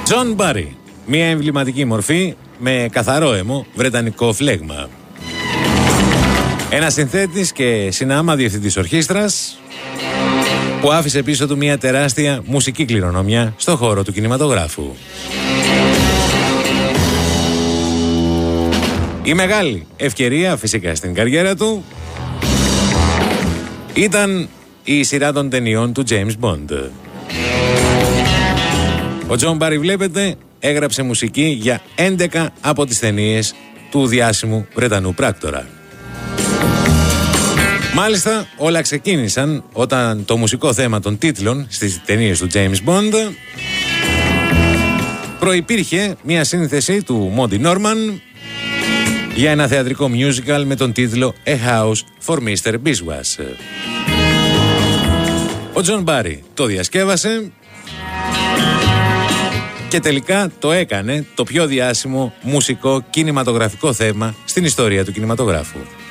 John Barry, μια εμβληματική μορφή με καθαρό αιμο, βρετανικό φλέγμα. Ένας συνθέτης και συνάμα διευθυντής ορχήστρας που άφησε πίσω του μια τεράστια μουσική κληρονομιά στο χώρο του κινηματογράφου. Η μεγάλη ευκαιρία φυσικά στην καριέρα του ήταν η σειρά των ταινιών του James Bond. Ο John Barry, βλέπετε, έγραψε μουσική για 11 από τις ταινίες του διάσημου Βρετανού πράκτορα. Μάλιστα, όλα ξεκίνησαν όταν το μουσικό θέμα των τίτλων στις ταινίες του James Bond προϋπήρχε μια σύνθεση του Monty Norman για ένα θεατρικό musical με τον τίτλο A House for Mr. Biswas. Ο John Barry το διασκεύασε και τελικά το έκανε το πιο διάσημο μουσικό κινηματογραφικό θέμα στην ιστορία του κινηματογράφου.